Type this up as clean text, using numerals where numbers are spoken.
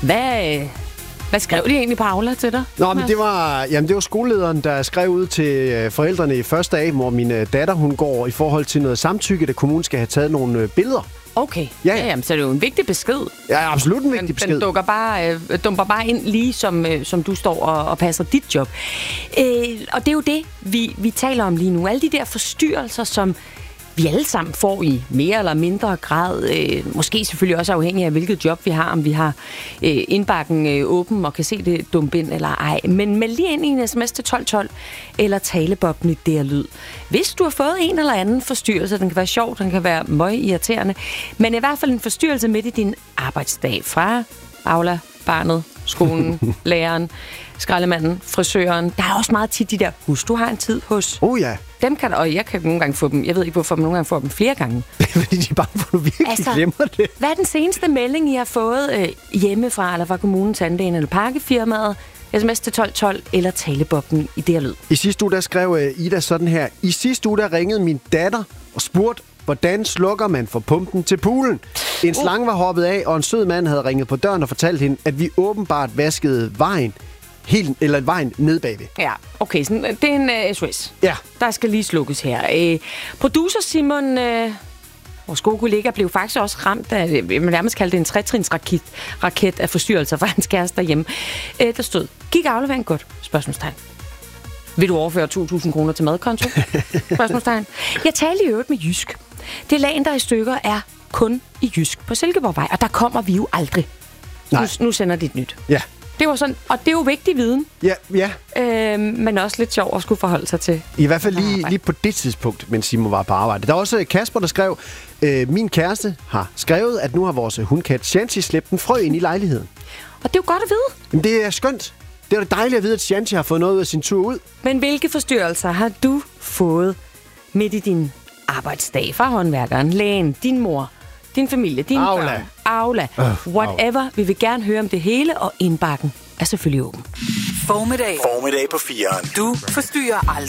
Hvad skrev de egentlig på Aula til dig? Nå, men det var skolelederen, der skrev ud til forældrene i første af, hvor min datter hun går i forhold til noget samtykke, at kommunen skal have taget nogle billeder. Okay, jamen, så er det jo en vigtig besked. Ja, absolut en vigtig besked. Den dumper bare ind lige som du står og passer dit job. Og det er jo det, vi taler om lige nu. Alle de der forstyrrelser, som vi alle sammen får i mere eller mindre grad. Måske selvfølgelig også afhængig af, hvilket job vi har. Om vi har indbakken åben og kan se det dumpe ind eller ej. Men meld lige ind i en sms til 1212 eller talebobben i DR Lyd. Hvis du har fået en eller anden forstyrrelse, den kan være sjov, den kan være møgirriterende, men i hvert fald en forstyrrelse midt i din arbejdsdag fra Aula, barnet, skolen, læreren, skraldemanden, frisøren. Der er også meget tit de der, husk, du har en tid hos. Ja. Dem kan, og jeg kan nogle gange få dem, jeg ved ikke hvorfor, men nogle gange får dem flere gange. Fordi de er bange for, at du virkelig glemmer det. Hvad er den seneste melding, I har fået hjemmefra, eller fra kommunen, tandlægen eller pakkefirmaet? SMS til 1212 eller talebobben i DR Lyd. I sidste uge, der skrev Ida sådan her. I sidste uge, der ringede min datter og spurgte, hvordan slukker man for pumpen til poolen? En slange var hoppet af, og en sød mand havde ringet på døren og fortalt hende, at vi åbenbart vaskede vejen ned bagved. Ja, okay, så det er en SOS. Ja. Der skal lige slukkes her. Producer Simon, vores gode kollega, blev faktisk også ramt af, man nærmest kaldte det en tretrinsraket af forstyrrelser for hans kæreste derhjemme. Der stod, gik aflevering godt? Spørgsmålstegn. Vil du overføre 2.000 kroner til madkonto? Spørgsmålstegn. Jeg talte i øvrigt med Jysk. Det lagen, der er i stykker, er kun i Jysk på Silkeborgvej, og der kommer vi jo aldrig. Nu sender de et nyt. Ja. Det var sådan, og det er jo vigtig viden. Ja. Men også lidt sjov at skulle forholde sig til. I hvert fald lige på det tidspunkt, mens Simon var på arbejde. Der er også Kasper, der skrev, min kæreste har skrevet, at nu har vores hundkat Shanti slæbt en frø ind i lejligheden. Og det er jo godt at vide. Men det er skønt. Det er jo dejligt at vide, at Shanti har fået noget ud af sin tur ud. Men hvilke forstyrrelser har du fået midt i din arbejdsdag fra håndværkeren, lægen, din mor, din familie, din børn, Aula, whatever. Vi vil gerne høre om det hele, og indbakken er selvfølgelig åben. Formiddag på 4'eren. Du forstyrrer aldrig.